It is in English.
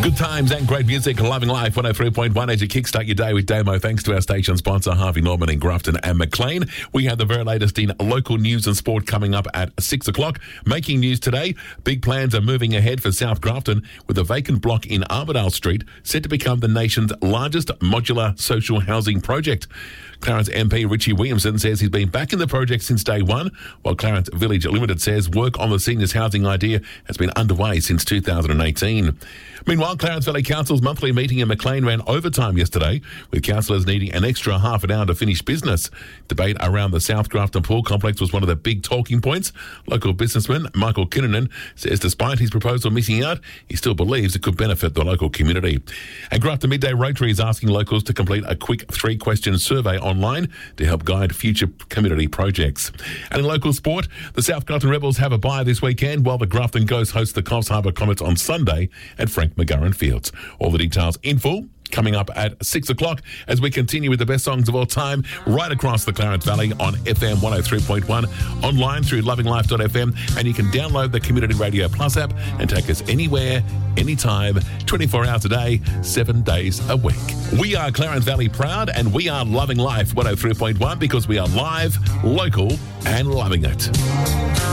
Good times and great music, loving life. 103.1 as you kickstart your day with Damo. Thanks to our station sponsor, Harvey Norman in Grafton and Maclean. We have the very latest in local news and sport coming up at 6 o'clock. Making news today, big plans are moving ahead for South Grafton with a vacant block in Armadale Street set to become the nation's largest modular social housing project. Clarence MP Richie Williamson says he's been back in the project since day one, while Clarence Village Limited says work on the seniors housing idea has been underway since 2018. Meanwhile, Clarence Valley Council's monthly meeting in Maclean ran overtime yesterday, with councillors needing an extra half an hour to finish business. Debate around the South Grafton Pool Complex was one of the big talking points. Local businessman Michael Kinnunen says despite his proposal missing out, he still believes it could benefit the local community. And Grafton Midday Rotary is asking locals to complete a quick 3-question survey online to help guide future community projects. And in local sport, the South Grafton Rebels have a bye this weekend, while the Grafton Ghosts host the Coffs Harbour Comets on Sunday at Frank McGurran Fields. All the details in full coming up at 6 o'clock as we continue with the best songs of all time right across the Clarence Valley on FM 103.1, online through lovinglife.fm, and you can download the Community Radio Plus app and take us anywhere, anytime, 24 hours a day, 7 days a week. We are Clarence Valley proud, and we are Loving Life 103.1 because we are live, local, and loving it.